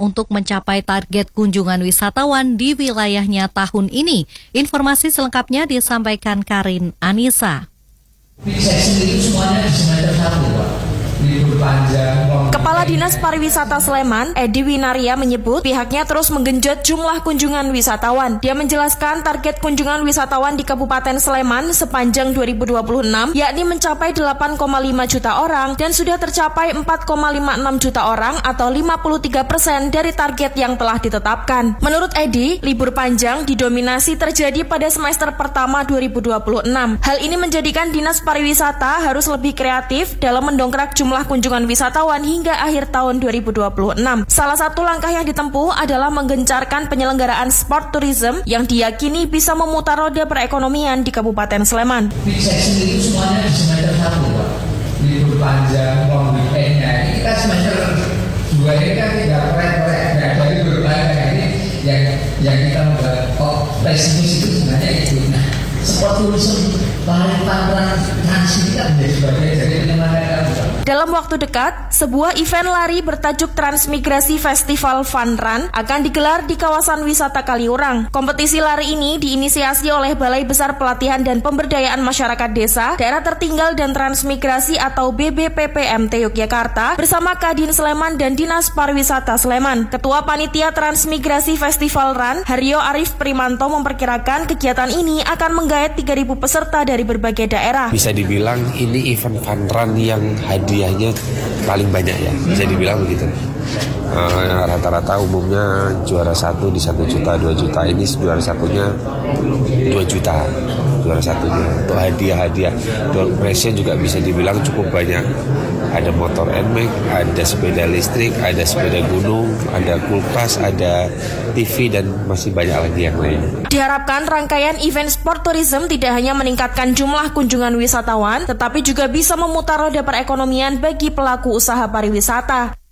untuk mencapai target kunjungan wisatawan di wilayahnya tahun ini. Informasi selengkapnya disampaikan Karin Anissa. Itu semuanya di semester 1, Pak. Libur panjang. Kepala Dinas Pariwisata Sleman, Edi Winaria menyebut pihaknya terus menggenjot jumlah kunjungan wisatawan. Dia menjelaskan target kunjungan wisatawan di Kabupaten Sleman sepanjang 2026 yakni mencapai 8,5 juta orang dan sudah tercapai 4,56 juta orang atau 53% dari target yang telah ditetapkan. Menurut Edi, libur panjang didominasi terjadi pada semester pertama 2026. Hal ini menjadikan Dinas Pariwisata harus lebih kreatif dalam mendongkrak jumlah kunjungan wisatawan hingga akhir tahun 2026. Salah satu langkah yang ditempuh adalah menggencarkan penyelenggaraan sport tourism yang diyakini bisa memutar roda perekonomian di Kabupaten Sleman. Itu semuanya di semester 1, Pak. Libur panjang, long weekend-nya. Ini kita semester 2 ini kan tidak proyek-proyek, tidak ada libur panjang ini yang kita membuat pesimis itu sebenarnya itu. Nah, sport tourism, Balikpapan, Trans ini kan menjadi bagian dari penyelenggaraan. Dalam waktu dekat, sebuah event lari bertajuk Transmigrasi Festival Fun Run akan digelar di kawasan wisata Kaliurang. Kompetisi lari ini diinisiasi oleh Balai Besar Pelatihan dan Pemberdayaan Masyarakat Desa, Daerah Tertinggal dan Transmigrasi atau BBPPMT Yogyakarta bersama Kadin Sleman dan Dinas Pariwisata Sleman. Ketua Panitia Transmigrasi Festival Run, Haryo Arif Primanto memperkirakan kegiatan ini akan menggait 3.000 peserta dari berbagai daerah. Bisa dibilang ini event fun run yang hadiahnya paling banyak ya, bisa dibilang begitu. Rata-rata umumnya juara 1 di 1 juta, 2 juta, ini juara satunya 2 juta. Juara satunya untuk hadiah-hadiah. Door prize-nya juga bisa dibilang cukup banyak. Ada motor NMAX, ada sepeda listrik, ada sepeda gunung, ada kulkas, ada TV dan masih banyak lagi yang lain. Diharapkan rangkaian event sport tourism tidak hanya meningkatkan jumlah kunjungan wisatawan, tetapi juga bisa memutar roda perekonomian bagi pelaku usaha pariwisata.